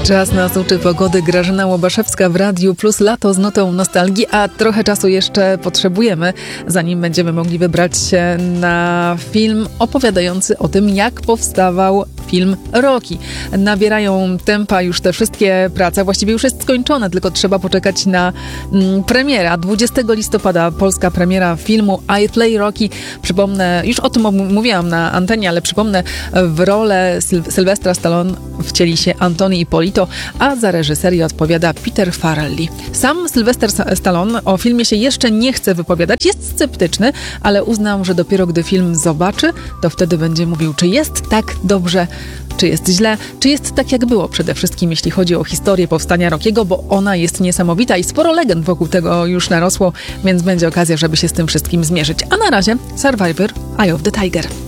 Czas na Suczy Pogody. Grażyna Łobaszewska w Radiu Plus. Lato z notą nostalgii, a trochę czasu jeszcze potrzebujemy, zanim będziemy mogli wybrać się na film opowiadający o tym, jak powstawał film Rocky. Nabierają tempa już te wszystkie prace. Właściwie już jest skończone, tylko trzeba poczekać na premiera. 20 listopada polska premiera filmu I Play Rocky. Przypomnę, już o tym mówiłam na antenie, ale przypomnę, w rolę Sylwestra Stallone wcieli się Antoni Ippolito, a za reżyserię odpowiada Peter Farrelly. Sam Sylwester Stallone o filmie się jeszcze nie chce wypowiadać. Jest sceptyczny, ale uznał, że dopiero gdy film zobaczy, to wtedy będzie mówił, czy jest tak dobrze, czy jest źle, czy jest tak, jak było przede wszystkim, jeśli chodzi o historię powstania Rockiego, bo ona jest niesamowita i sporo legend wokół tego już narosło, więc będzie okazja, żeby się z tym wszystkim zmierzyć. A na razie Survivor Eye of the Tiger.